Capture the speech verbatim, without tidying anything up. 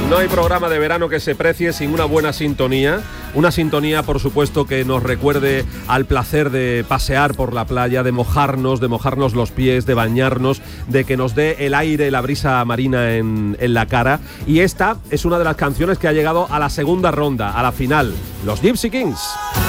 No hay programa de verano que se precie sin una buena sintonía. Una sintonía, por supuesto, que nos recuerde al placer de pasear por la playa, de mojarnos, de mojarnos los pies, de bañarnos, de que nos dé el aire, la brisa marina en, en la cara. Y esta es una de las canciones que ha llegado a la segunda ronda, a la final. Los Gypsy Kings.